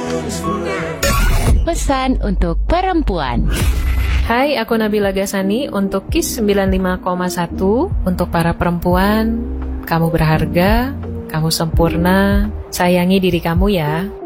Pesan untuk perempuan. Hai, aku Nabila Gasani untuk KIS 95,1. Untuk para perempuan, kamu berharga, kamu sempurna, sayangi diri kamu ya.